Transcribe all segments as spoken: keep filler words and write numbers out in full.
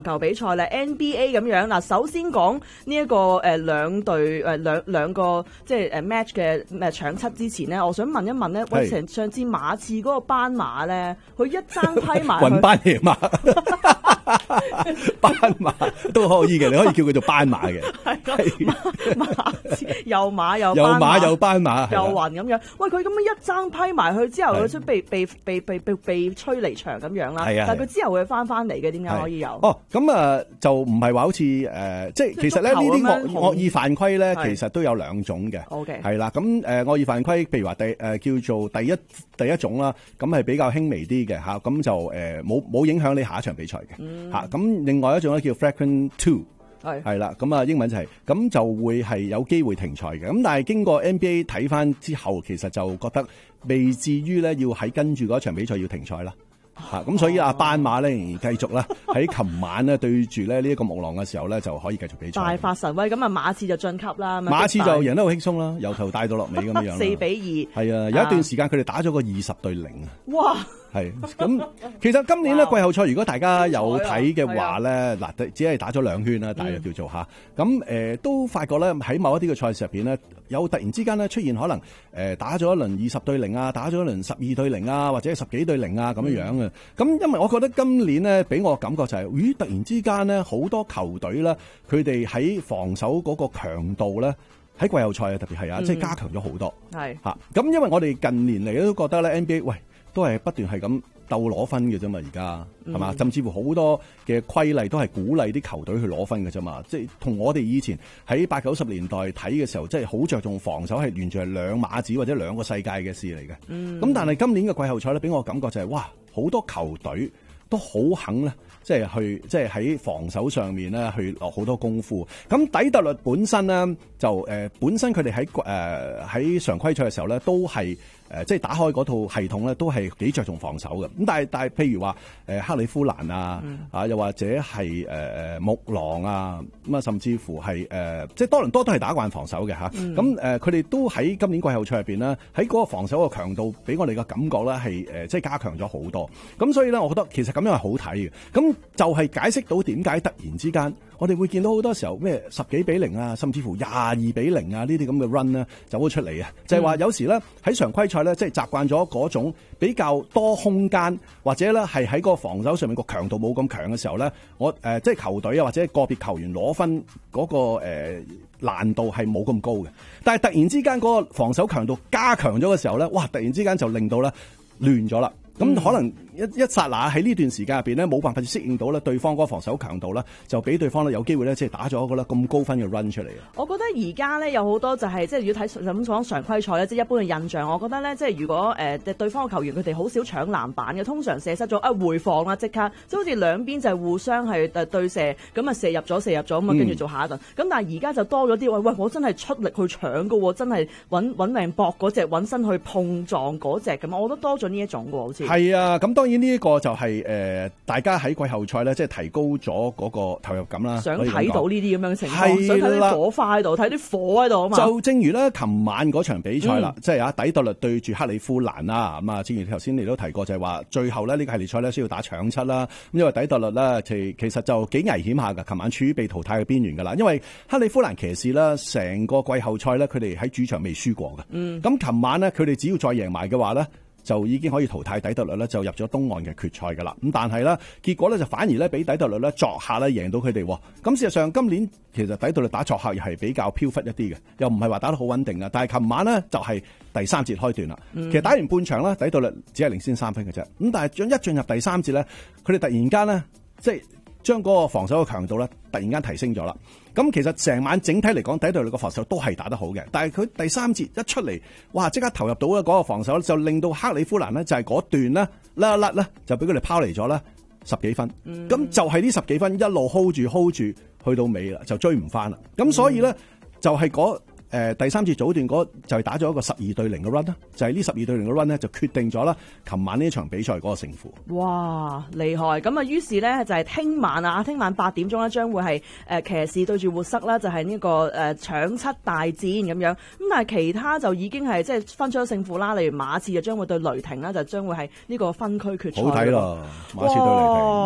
球比賽咧 N B A 咁樣嗱，首先講呢一個誒兩隊誒兩兩個即係誒 match 嘅誒搶七之前咧，我想問一問咧，喂，成上次馬刺嗰個斑馬咧，佢一爭批埋雲斑野馬，斑馬都可以嘅，你可以叫佢做斑馬嘅， 係馬刺又馬又又馬又斑馬又雲咁樣，喂，佢咁樣一爭批埋去之後，佢先被被被被被被吹離場咁樣啦，但係佢之後會翻翻嚟嘅，點解可以有？ 哦，咁啊就唔係話好似誒，即係其實咧呢啲惡惡意犯規咧，其實都有兩種嘅。 O K， 係啦，咁誒惡意犯規，譬如話第誒叫做第一第一種啦，咁係比較輕微啲嘅嚇，咁就誒冇冇影響你下一場比賽嘅嚇。咁另外一種咧叫 flagrant two。係係啦，咁啊英文就係、是、咁就會係有機會停賽嘅。咁但係經過 N B A 睇翻之後，其實就覺得未至於咧要喺跟住嗰場比賽要停賽啦。嚇、啊，咁所以阿斑馬咧仍然繼續啦，喺琴晚咧對住咧呢一個木狼嘅時候咧就可以繼續比賽。 大發神威，咁啊馬刺就晉級啦。 馬刺就贏得好輕鬆啦，由頭帶到落尾咁樣樣。 四比二。係啊，有一段時間佢哋打咗個二十對零啊。 哇！ 係咁，其實今年咧季後賽，如果大家有睇嘅話咧，嗱，只係打咗兩圈啦，大約叫做吓。咁誒、呃、都發覺咧喺某一啲嘅賽事入邊咧，有突然之間咧出現可能誒、呃、打咗一輪二十對零啊，打咗一輪十二對零啊，或者係十幾對零啊咁樣樣嘅。咁、嗯、因為我覺得今年咧俾我感覺就係、是，咦，突然之間咧好多球隊咧，佢哋喺防守嗰個強度咧喺季後賽啊，特別係啊，即係加強咗好多。係吓，咁因為我哋近年嚟都覺得咧 N B A 喂。都係不斷係咁鬥攞分嘅啫嘛，而家係嘛？甚至乎好多嘅規例都係鼓勵啲球隊去攞分嘅啫嘛。即係同我哋以前喺八九十年代睇嘅時候，即係好着重防守，係完全係兩碼子或者兩個世界嘅事嚟嘅。咁、嗯、但係今年嘅季後賽咧，俾我感覺就係、是、哇，好多球隊都好肯咧，即係去即係喺防守上面咧去落好多功夫。咁底特律本身咧就誒、呃、本身佢哋喺誒喺常規賽嘅時候咧都係。誒即係打開嗰套系統咧，都係幾着重防守嘅。咁但係但係，譬如話誒克里夫蘭啊，嗯、啊又或者係誒誒木狼啊，咁啊甚至乎係誒、呃、即係多倫多都係打慣防守嘅嚇。咁誒佢哋都喺今年季後賽入邊咧，喺嗰個防守嘅強度，俾我哋嘅感覺咧係誒即係加強咗好多。咁所以咧，我覺得其實咁樣係好睇嘅。咁就係解釋到點解突然之間我哋會見到好多時候咩十幾比零啊，甚至乎廿二比零啊呢啲咁嘅 run 咧走咗出嚟啊！就係、是、話有時咧喺常規賽咧，即係習慣咗嗰種比較多空間，或者咧係喺個防守上面個強度冇咁強嘅時候咧，我誒、呃、即係球隊啊或者個別球員攞分嗰、那個誒、呃、難度係冇咁高嘅。但係突然之間嗰個防守強度加強咗嘅時候咧，哇！突然之間就令到咧亂咗啦。咁、嗯、可能一一剎那喺呢段時間入邊咧，冇辦法適應到咧對方嗰個防守強度啦，就俾對方咧有機會咧即係打咗一個咧咁高分嘅 run 出嚟啊！ 我覺得而家咧有好多就係、是、即係要睇咁講常規賽咧，即係一般嘅印象。我覺得咧即係如果誒、呃、對方嘅球員佢哋好少搶籃板嘅，通常射失咗啊回防啦，即刻即好似兩邊就係互相係誒對射，咁啊射入咗射入咗咁啊，跟住做下一頓。咁、嗯、但係而家就多咗啲喂喂，我真係出力去搶㗎喎，真係揾揾命搏嗰隻，揾身去碰撞嗰隻咁。我覺得多咗呢一種㗎喎，好似係啊！咁當然呢一個就係、是、誒、呃、大家喺季後賽咧，即係提高咗嗰個投入感啦。 想睇到呢啲咁樣嘅情況，想睇啲火花喺度，睇啲火喺度啊嘛。就正如咧，琴晚嗰場比賽啦、嗯，即係啊底特律對住克里夫蘭啦。咁啊，正如頭先你都提過，就係話最後咧呢、這個系列賽咧需要打搶七啦。咁因為底特律咧其其實就幾危險下㗎，琴晚處於被淘汰嘅邊緣㗎啦。因為克里夫蘭騎士咧成個季後賽咧，佢哋喺主場未輸過㗎。嗯。咁琴晚咧，佢哋只要再贏埋嘅話咧，就已經可以淘汰底特律咧，就入咗東岸嘅決賽㗎啦。咁但係咧，結果咧就反而咧俾底特律咧作客咧贏到佢哋。咁事實上今年其實底特律打作客又係比較飄忽一啲嘅，又唔係話打得好穩定啊。但係琴晚咧就係第三節開段啦、嗯。其實打完半場咧，底特律只係領先三分嘅啫。咁但係一進入第三節咧，佢哋突然間咧即係將嗰個防守嘅強度咧突然間提升咗啦。咁其實成晚整體嚟講，底特律個防守都係打得好嘅，但係佢第三節一出嚟，哇！即刻投入到嘅嗰個防守就令到克里夫蘭呢，就係嗰段呢，甩一甩咧，就俾佢哋拋離咗咧十幾分。咁、嗯、就係呢十幾分一路 hold 住 hold 住去到尾啦，就追唔翻啦。咁所以咧、嗯、就係嗰誒第三節早段嗰就係打咗一個十二對零嘅 run 啦，就係呢十二對零嘅 run 咧就決定咗啦，琴晚呢場比賽嗰個勝負。 哇，厲害！咁啊，於是咧就係聽晚啊，聽晚八點鐘咧將會係誒騎士對住活塞啦，就係、是、呢、這個誒、呃、搶七大戰咁樣。咁但係其他就已經係即係分出咗勝負啦，例如馬刺就將會對雷霆啦，就將會係呢個分區決賽。 好睇咯，馬刺對雷霆。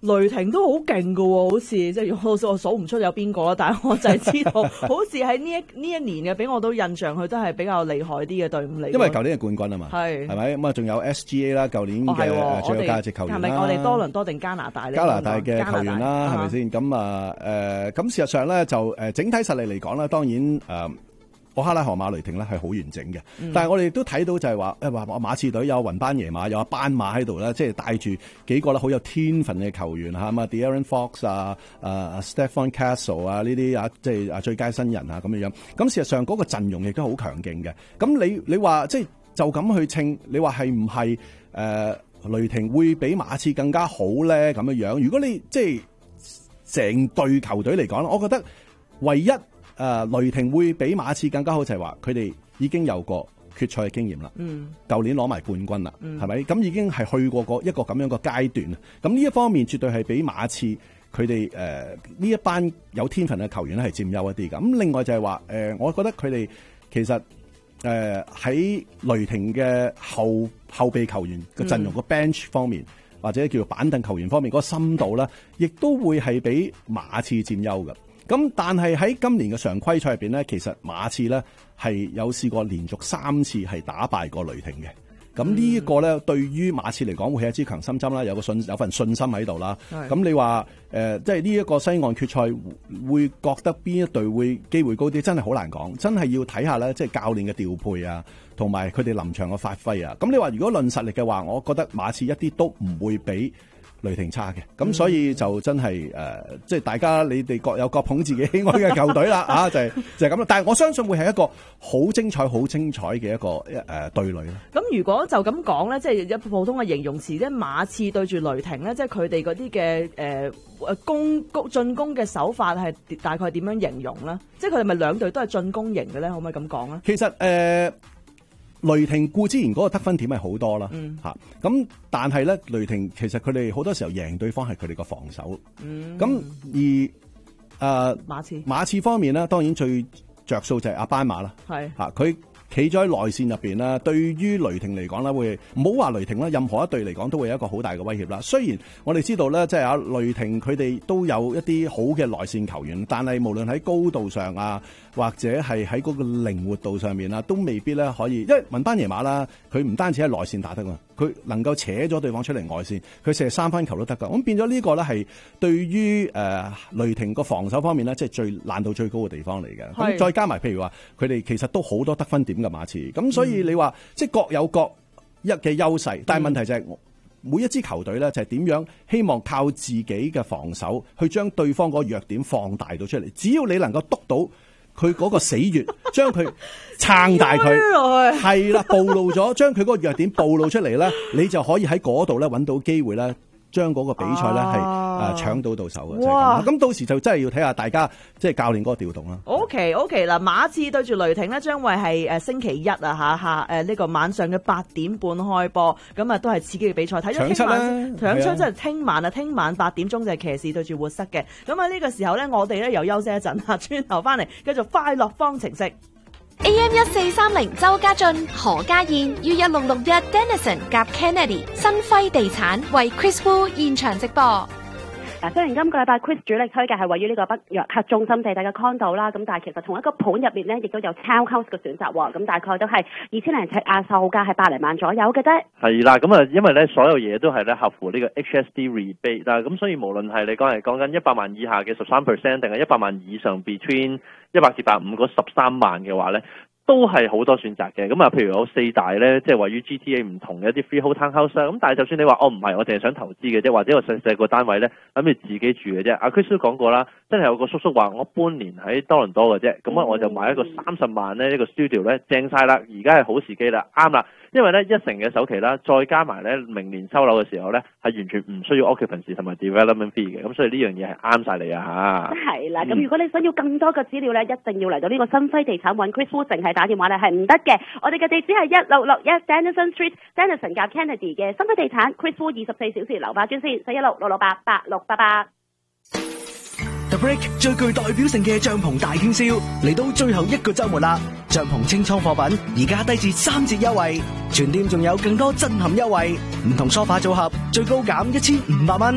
雷霆都好勁㗎喎，好似即係我我數唔出有邊個啦，但係我就係知道，好似喺呢一呢一年嘅，俾我都印象佢都係比較厲害啲嘅隊伍嚟。 因為舊年嘅冠軍啊嘛，係係咪咁啊？仲有 S G A 啦，舊年嘅最有價值球員啦。係咪我哋多倫多定加拿大咧？加拿大嘅球員啦，係咪先？咁啊誒，咁事實上咧就誒整體實力嚟講咧，當然誒。奧克拉荷馬雷霆咧係好完整嘅，嗯、但係我哋亦都睇到就係話誒話馬刺隊有雲班耶馬有阿班馬喺度咧，即係帶住幾個咧好有天分嘅球員嚇嘛 De'Aaron Fox 啊、啊 Stephon Castle 啊呢啲啊即係啊最佳新人啊咁樣樣。咁事實上嗰個陣容亦都好強勁嘅。咁你你話即係就咁去稱，你話係唔係誒雷霆會比馬刺更加好咧咁樣樣？如果你即係成隊球隊嚟講，我覺得唯一。誒、呃，雷霆會比馬刺更加好，就係話佢哋已經有過決賽嘅經驗啦。嗯，舊年攞埋冠軍啦，係咪、嗯？咁已經係去過個一個咁樣嘅階段。咁呢一方面絕對係比馬刺佢哋誒呢一班有天分嘅球員咧係佔優一啲嘅。咁另外就係話誒，我覺得佢哋其實誒喺、呃、雷霆嘅後後備球員嘅陣容個 bench 方面，嗯、或者叫做板凳球員方面嗰、那個深度咧，亦都會係比馬刺佔優嘅。咁但係喺今年嘅常規賽入邊咧，其實馬刺咧係有試過連續三次係打敗過雷霆嘅。咁呢一個咧，對於馬刺嚟講會係一支強心針啦，有個信有份信心喺度啦。咁是的 你話誒、呃，即係呢一個西岸決賽會覺得邊一隊會機會高啲？真係好難講，真係要睇下咧，即係教練嘅調配啊，同埋佢哋臨場嘅發揮啊。咁你話如果論實力嘅話，我覺得馬刺一啲都唔會比雷霆差嘅，咁所以就真係誒，即、呃、係、就是、大家你哋各有各捧自己喜愛嘅球隊啦，啊，就係、是、就係咁啦。但係我相信會係一個好精彩、好精彩嘅一個誒、呃、對壘啦。咁如果就咁講咧，即係一普通嘅形容詞，即係馬刺對住雷霆咧，即係佢哋嗰啲嘅誒誒攻攻進攻嘅手法係大概點樣形容咧？即係佢哋咪兩隊都係進攻型嘅咧？可唔可以咁講咧？其實誒。呃雷霆固之然嗰個得分點係好多啦，嚇咁、嗯，但係咧雷霆其實佢哋好多時候贏對方係佢哋個防守，咁、嗯、而誒、呃、馬刺馬刺方面咧，當然最着數就係阿班馬啦，係嚇佢企咗喺內線入邊啦，對於雷霆嚟講咧，會唔好話雷霆啦，任何一隊嚟講都會有一個好大嘅威脅啦。雖然我哋知道咧，即係啊雷霆佢哋都有一啲好嘅內線球員，但係無論喺高度上啊，或者係喺嗰個靈活度上面啊，都未必咧可以。因為文班耶馬啦，佢唔單止喺內線打得嘛，佢能夠扯咗對方出嚟外線，佢射三分球都得噶。咁變咗呢個咧係對於誒、呃、雷霆個防守方面咧，即係最難度最高嘅地方嚟嘅。咁是再加埋譬如話，佢哋其實都好多得分點嘅馬刺。咁所以你話、嗯、即係各有各一嘅優勢，但係問題就係、是嗯、每一支球隊咧就係點樣希望靠自己嘅防守去將對方嗰個弱點放大到出嚟。只要你能夠督到佢嗰個死穴，將佢撐大佢，係啦，暴露咗，將佢嗰個弱點暴露出嚟咧，你就可以喺嗰度咧揾到機會咧，將嗰個比賽咧係誒搶到到手嘅。哇！咁到時就真係要睇下大家即係教練嗰個調動啦。OK OK 嗱，馬刺對住雷霆咧，將會係誒星期一啊嚇下誒呢個晚上嘅八點半開播，咁啊都係刺激嘅比賽。睇咗聽晚搶出即係聽晚啊，聽晚八點鐘就係騎士對住活塞嘅。咁啊呢個時候咧，我哋咧又休息一陣嚇，轉頭翻嚟繼續快樂方程式。A M 一四三零周家俊、何家燕於一六六一 Dennison 夾 Kennedy 新輝地產為 Chris Wu 現場直播。嗱，雖然今個禮拜 Chris 主力推介係位於呢個北約克中心地帶嘅 condo 啦，咁但係其實同一個盤入面咧，亦都有 townhouse 嘅選擇喎，咁大概都係二千零尺啊，售價係百零萬左右嘅啫。係啦，咁啊，因為咧所有嘢都係咧合乎呢個 H S D rebate 啦，咁所以無論係你講係講緊一百萬以下嘅十三 percent， 定係一百萬以上 between 一百至百五嗰十三萬嘅話咧，都係好多選擇嘅。咁啊，譬如有四大咧，即係位於 G T A 唔同嘅一啲 freehold townhouse 啦。咁但係就算你話哦唔係，我淨係想投資嘅啫，或者我細細個單位咧，諗住自己住嘅啫。阿 Chris 都講過啦，真係有個叔叔話我半年喺多倫多嘅啫，咁啊我就買一個三十萬咧，呢個 studio 咧正晒啦，而家係好時機啦，啱啦。因為咧一成嘅首期啦，再加埋咧明年收樓嘅時候咧，係完全唔需要 occupancy 同埋 development fee 嘅，咁所以呢樣嘢係啱晒你啊嚇！係啦，咁、嗯、如果你想要更多嘅資料咧，一定要嚟到呢個新輝地產揾 Chris Wu，淨係打電話咧係唔得嘅。我哋嘅地址係一六六一 Dennison Street Dennison 夾 Kennedy 嘅新輝地產 Chris Wu 二十四小時留白專線四一六六六八八六八八。The Brick 最具代表性嘅帳篷大傾銷嚟到最後一個週末啦！帳篷清倉貨品而家低至三折優惠，全店仲有更多震撼優惠，唔同梳化組合最高減一千五百蚊，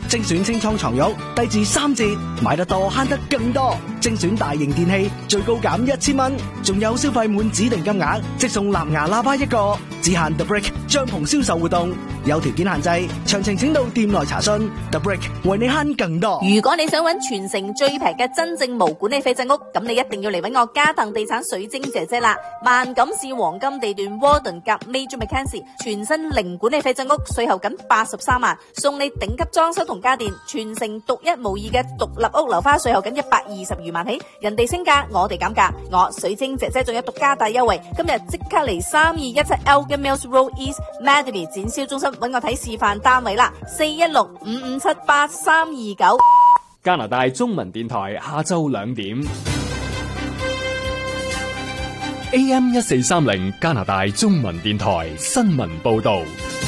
精選清倉床褥低至三折，買得多慳得更多。精選大型電器最高減一千蚊，仲有消費滿指定金額即送藍牙喇叭一個，只限 The Brick 帳篷銷售活動，有條件限制，詳情請到店內查詢。The Brick 為你慳更多。 如果你想揾全城最平嘅真正無管理廢棄屋，咁你一定要嚟揾我嘉騰地產水晶姐姐啦！萬錦市黃金地段 Warden 夾 Major Mackenzie 全新零管理廢棄屋，稅後僅八十三萬，送你頂級裝修同家電，全城獨一無二嘅獨立屋樓花，稅後僅一百二十餘萬起，人哋升價，我哋減價，我水晶姐姐仲有獨家大優惠，今日即刻嚟三二一七 Elgin Mills Road East Mademy 展銷中心揾我睇示範單位啦，四一六五五七八三二九。 加拿大中文電台下晝兩點 A M 一四三零加拿大中文電台新聞報道。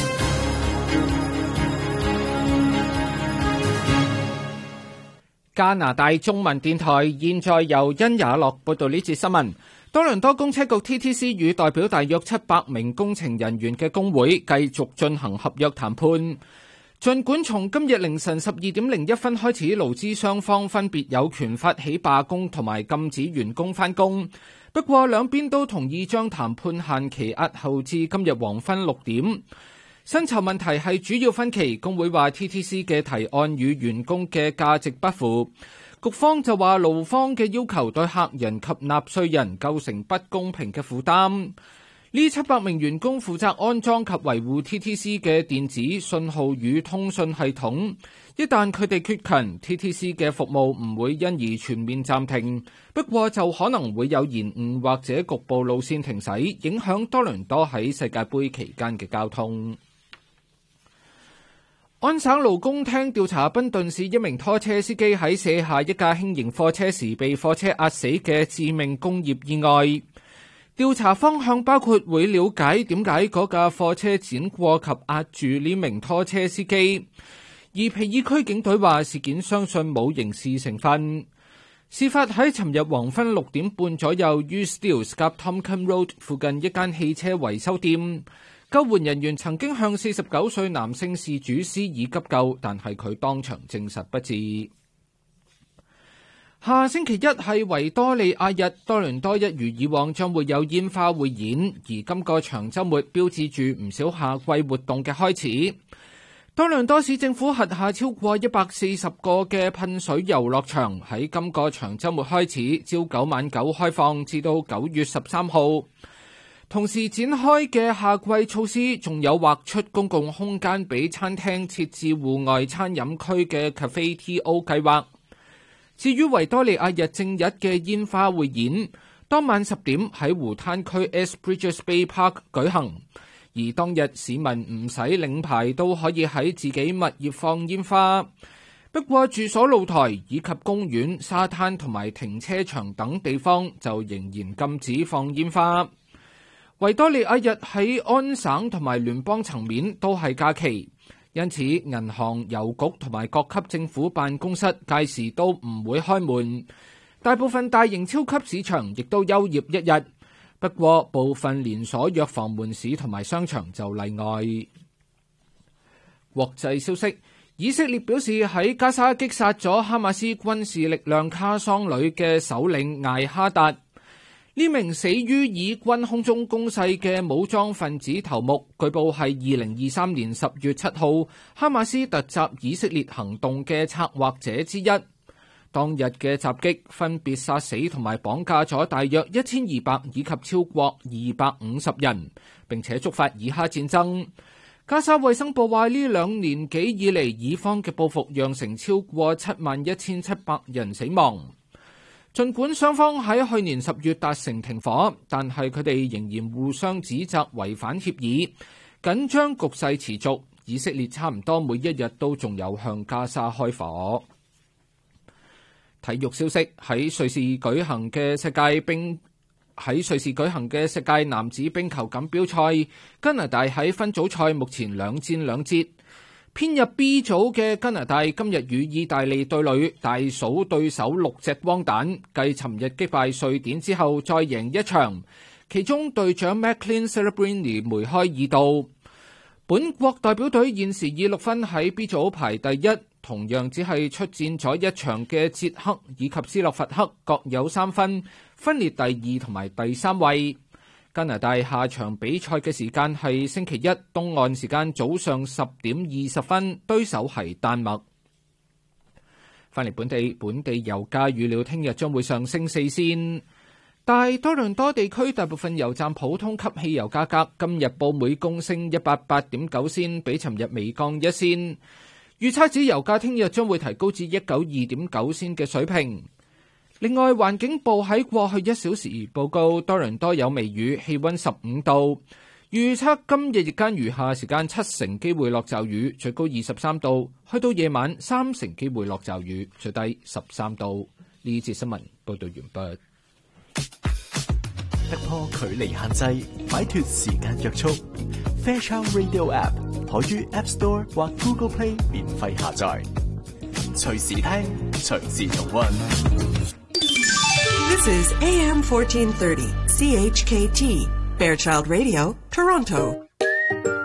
加拿大中文電台現在由殷雅樂報道呢節新聞。多倫多公車局 T T C 與代表大約七百名工程人員嘅工會繼續進行合約談判。儘管從今日凌晨十二點零一分開始，勞資雙方分別有權發起罷工同埋禁止員工返工，不過兩邊都同意將談判限期押後至今日黃昏六點。薪酬問題係主要分歧，工會話 T T C 嘅提案與員工嘅價值不符，局方就話勞方嘅要求對客人及納稅人構成不公平嘅負擔。呢七百名員工負責安裝及維護 T T C 嘅電子信號與通訊系統，一旦佢哋缺勤 ，T T C 嘅服務唔會因而全面暫停，不過就可能會有延誤或者局部路線停駛，影響多倫多喺世界盃期間嘅交通。安省勞工廳調查賓頓市一名拖車司機喺卸下一架輕型貨車時被貨車壓死嘅致命工業意外。調查方向包括會了解點解嗰架貨車輾過及壓住呢名拖車司機。而皮爾區警隊話事件相信冇刑事成分。事發喺尋日黃昏六點半左右，於 Steeles 及 Tomcombe Road 附近一間汽車維修店。救援人員曾經向四十九歲男性事主施以急救，但係佢當場證實不治。下星期一係維多利亞日，多倫多一如以往將會有煙花匯演，而今個長週末標誌住唔少夏季活動嘅開始。多倫多市政府轄下超過一百四十個嘅噴水遊樂場喺今個長週末開始，朝九晚九開放，至到九月十三號。同時展開嘅夏季措施，仲有劃出公共空間俾餐廳設置戶外餐飲區嘅 Cafe T O 計劃。至於維多利亞日正日嘅煙花匯演，當晚十點喺湖灘區 S Bridges Bay Park 舉行，而當日市民唔使領牌都可以喺自己物業放煙花。不過住所露台以及公園、沙灘同埋停車場等地方就仍然禁止放煙花。維多利亞日喺安省同埋聯邦層面都係假期，因此銀行、郵局同埋各級政府辦公室屆時都唔會開門。大部分大型超級市場亦都休業一日，不過部分連鎖藥房門市同埋商場就例外。國際消息，以色列表示喺加沙擊殺咗哈馬斯軍事力量卡桑旅嘅首領艾哈達。呢名死於以軍空中攻勢嘅武裝分子頭目，據報係二零二三年十月七號哈馬斯突襲以色列行動嘅策劃者之一。當日嘅襲擊分別殺死同埋綁架咗大約一千二百以及超過二百五十人，並且觸發以哈戰爭。加沙衛生部話呢兩年幾以嚟，以方嘅報復釀成超過七萬一千七百人死亡。儘管雙方喺去年十月達成停火，但係佢哋仍然互相指責違反協議，緊張局勢持續。以色列差唔多每一日都仲有向加沙開火。體育消息，喺瑞士舉行嘅世界冰喺瑞士舉行嘅世界男子冰球錦標賽，加拿大喺分組賽目前兩戰兩捷。編入 B 組嘅加拿大今日與意大利對壘，大數對手六隻光蛋，繼尋日擊敗瑞典之後再贏一場，其中隊長 Maclean Celebrini 梅開二度。本國代表隊現時以六分喺 B 組排第一， 同樣只係出戰咗一場嘅捷克以及斯洛伐克各有三分，分列第二同埋第三位。加拿大下場比賽嘅時間係星期一東岸時間早上十點二十分，對手係丹麥。翻嚟本地，本地油價預料聽日將會上升四仙。大多倫多地區大部分油站普通級汽油價格今日報每公升一百八點九仙，比尋日微降一仙。預測指油價聽日將會提高至一九二點九仙嘅水平。另外，環境部喺過去一小時報告多倫多有微雨，氣溫十五度。預測今日日間餘下時間七成機會落驟雨，最高二十三度。去到夜晚三成機會落驟雨，最低十三度。呢節新聞報道完畢。 突破距離限制，擺脫時間約束。Fairchild Radio App 可於 App Store 或 Google Play 免費下載，隨時聽，隨時重溫。 This is A M fourteen thirty C H K T Fairchild Radio, Toronto.